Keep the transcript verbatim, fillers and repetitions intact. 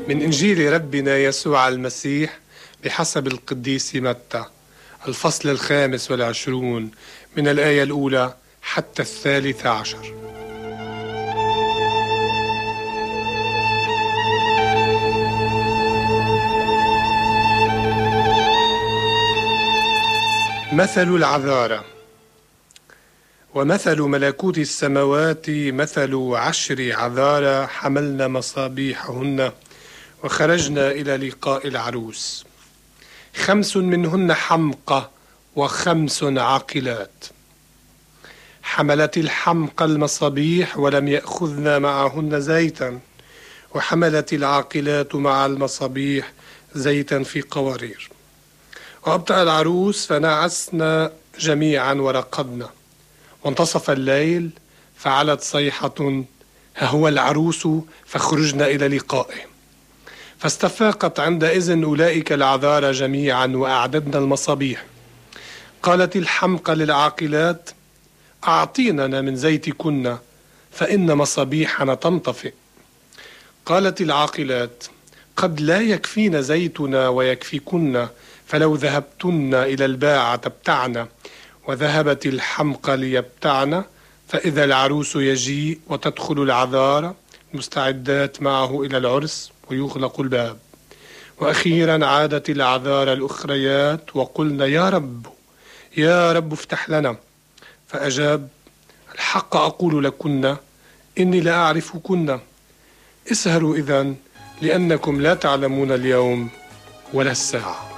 من إنجيل ربنا يسوع المسيح بحسب القديس متى، الفصل الخامس والعشرون من الآية الأولى حتى الثالثة عشر. مثل العذارى. ومثل ملكوت السماوات مثل عشر عذارى حملن مصابيحهن وخرجنا إلى لقاء العروس، خمس منهن حمقى وخمس عاقلات. حملت الحمقى المصابيح ولم يأخذن معهن زيتا، وحملت العاقلات مع المصابيح زيتا في قوارير. وأبطأ العروس فنعسنا جميعا ورقدنا، وانتصف الليل فعلت صيحة: ها هو العروس فخرجنا إلى لقائه. فاستفاقت عندئذ أولئك العذارى جميعا وأعددنا المصابيح. قالت الحمقى للعاقلات: أعطيننا من زيتكن فإن مصابيحنا تنطفئ. قالت العاقلات: قد لا يكفينا زيتنا ويكفيكن، فلو ذهبتن إلى الباعة تبتعن. وذهبت الحمقى ليبتعن، فإذا العروس يجيء وتدخل العذارى مستعدات معه إلى العرس ويغلق الباب. وأخيرا عادت العذارى الأخريات وقلن: يا رب يا رب افتح لنا. فأجاب: الحق أقول لكن إني لا أعرفكن. اسهروا إذن، لأنكم لا تعلمون اليوم ولا الساعة.